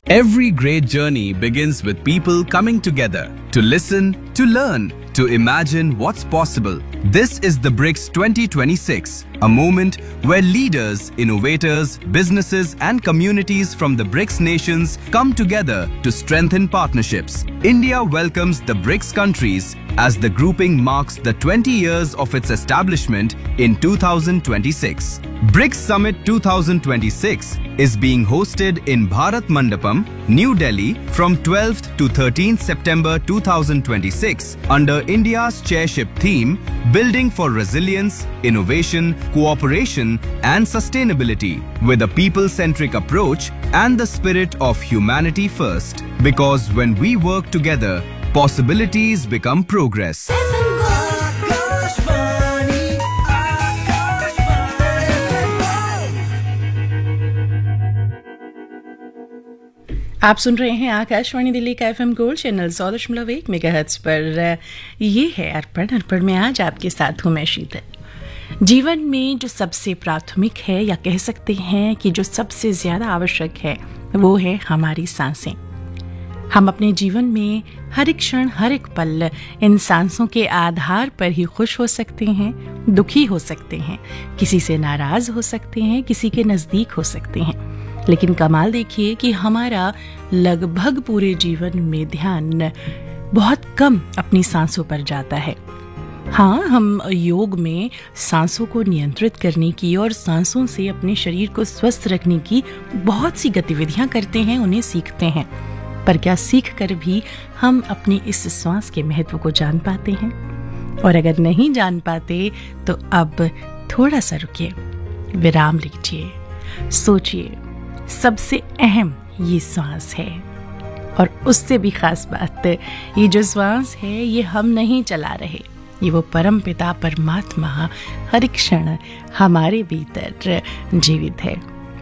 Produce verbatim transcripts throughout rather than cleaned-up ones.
Every great journey begins with people coming together to listen, to learn, to imagine what's possible. This is the BRICS twenty twenty-six, a moment where leaders, innovators, businesses and communities from the BRICS nations come together to strengthen partnerships. India welcomes the BRICS countries as the grouping marks the twenty years of its establishment in two thousand twenty-six. BRICS Summit twenty twenty-six is being hosted in Bharat Mandapam, New Delhi from twelfth to thirteenth September two thousand twenty-six under India's chairship theme Building for Resilience, Innovation, Cooperation and Sustainability with a people-centric approach and the spirit of humanity first. Because when we work together, possibilities become progress. आप सुन रहे हैं आकाशवाणी दिल्ली का FM gold channel सौ दशमलव एक megahertz पर। ये है अर्पण। अर्पण में आज आपके साथ हूं मैं शीतल। जीवन में जो सबसे प्राथमिक है या कह सकते हैं कि जो सबसे ज़्यादा आवश्यक है वो है हमारी सांसें। हम अपने जीवन में हर एक क्षण हर एक पल इन सांसों के आधार पर ही खुश हो सकते हैं, दुखी हो सकते हैं, किसी से नाराज़ हो सकते हैं, किसी के नज़दीक हो सकते हैं। लेकिन कमाल देखिए कि हमारा लगभग पूरे जीवन में ध्यान बहुत कम अपनी सांसों पर जाता है। हाँ, हम योग में सांसों को नियंत्रित करने की और सांसों से अपने शरीर को स्वस्थ रखने की बहुत सी गतिविधियां करते हैं, उन्हें सीखते हैं। पर क्या सीख कर भी हम अपनी इस श्वास के महत्व को जान पाते हैं? और अगर नहीं जान पाते तो अब थोड़ा सा रुकिए, विराम लीजिए, सोचिए। सबसे अहम ये श्वास है और उससे भी खास बात, ये जो श्वास है ये हम नहीं चला रहे, ये वो परम पिता परमात्मा हर क्षण हमारे भीतर जीवित है।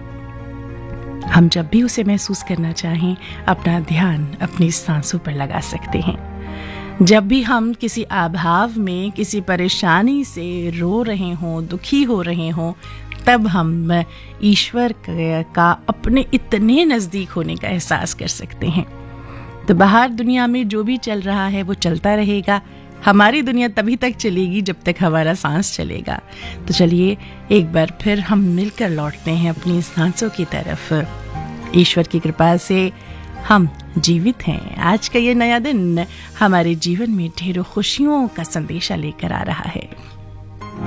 हम जब भी उसे महसूस करना चाहें अपना ध्यान अपनी सांसों पर लगा सकते हैं। जब भी हम किसी अभाव में, किसी परेशानी से रो रहे हों, दुखी हो रहे हों, तब हम ईश्वर का अपने इतने नज़दीक होने का एहसास कर सकते हैं। तो बाहर दुनिया में जो भी चल रहा है वो चलता रहेगा, हमारी दुनिया तभी तक चलेगी जब तक हमारा सांस चलेगा। तो चलिए एक बार फिर हम मिलकर लौटते हैं अपनी सांसों की तरफ। ईश्वर की कृपा से हम जीवित हैं। आज का ये नया दिन हमारे जीवन में ढेरों खुशियों का संदेशा लेकर आ रहा है।